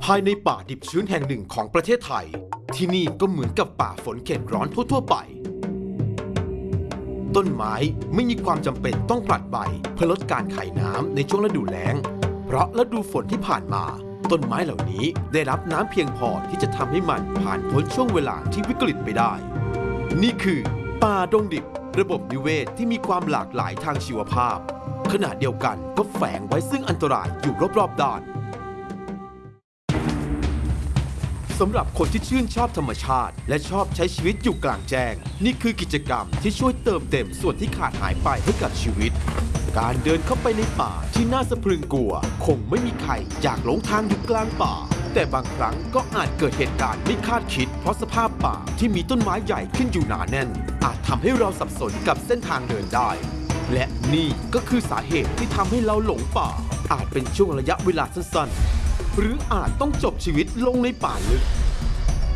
ภายในป่าดิบชื้นแห่งหนึ่งของประเทศไทยที่นี่ก็เหมือนกับป่าฝนเขตร้อนทั่วๆไปต้นไม้ไม่มีความจำเป็นต้องผลัดใบเพื่อลดการไขน้ำในช่วงฤดูแล้งเพราะฤดูฝนที่ผ่านมาต้นไม้เหล่านี้ได้รับน้ำเพียงพอที่จะทำให้มันผ่านพ้นช่วงเวลาที่วิกฤตไปได้นี่คือป่าดงดิบระบบนิเวศที่มีความหลากหลายทางชีวภาพขณะเดียวกันก็แฝงไว้ซึ่งอันตรายอยู่รอบๆด้านสำหรับคนที่ชื่นชอบธรรมชาติและชอบใช้ชีวิตอยู่กลางแจ้งนี่คือกิจกรรมที่ช่วยเติมเต็มส่วนที่ขาดหายไปให้กับชีวิตการเดินเข้าไปในป่าที่น่าสะพรึงกลัวคงไม่มีใครอยากหลงทางอยู่กลางป่าแต่บางครั้งก็อาจเกิดเหตุการณ์ไม่คาดคิดเพราะสภาพป่าที่มีต้นไม้ใหญ่ขึ้นอยู่หนาแน่นอาจทำให้เราสับสนกับเส้นทางเดินได้และนี่ก็คือสาเหตุที่ทำให้เราหลงป่าอาจเป็นช่วงระยะเวลาสั้นๆหรืออาจต้องจบชีวิตลงในป่าลึก